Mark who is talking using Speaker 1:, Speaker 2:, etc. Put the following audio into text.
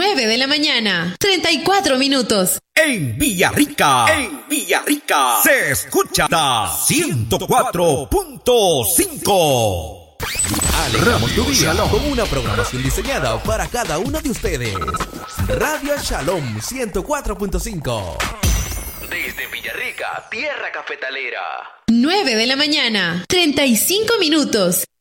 Speaker 1: 9 de la mañana, 34 minutos.
Speaker 2: En Villarrica, se escucha 104.5.
Speaker 3: Alegramos tu día con una programación diseñada para cada uno de ustedes. Radio Shalom 104.5. Desde Villarrica, tierra cafetalera.
Speaker 1: 9 de la mañana, 35 minutos.